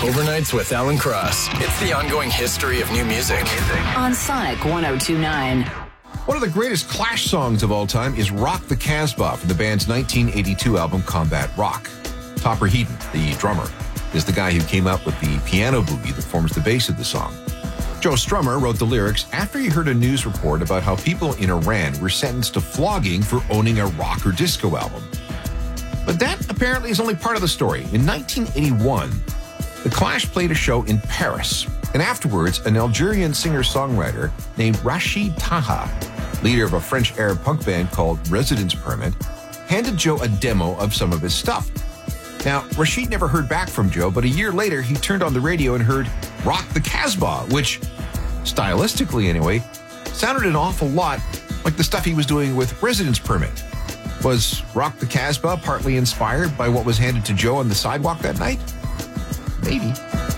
Overnights with Alan Cross. It's the ongoing history of new music. On Sonic 102.9. One of the greatest Clash songs of all time is Rock the Casbah from the band's 1982 album Combat Rock. Topper Heaton, the drummer, is the guy who came up with the piano boogie that forms the base of the song. Joe Strummer wrote the lyrics after he heard a news report about how people in Iran were sentenced to flogging for owning a rock or disco album. But that apparently is only part of the story. In 1981, the Clash played a show in Paris, and afterwards, an Algerian singer-songwriter named Rachid Taha, leader of a French Arab punk band called Residence Permit, handed Joe a demo of some of his stuff. Now, Rachid never heard back from Joe, but a year later, he turned on the radio and heard Rock the Casbah, which, stylistically anyway, sounded an awful lot like the stuff he was doing with Residence Permit. Was Rock the Casbah partly inspired by what was handed to Joe on the sidewalk that night? Maybe.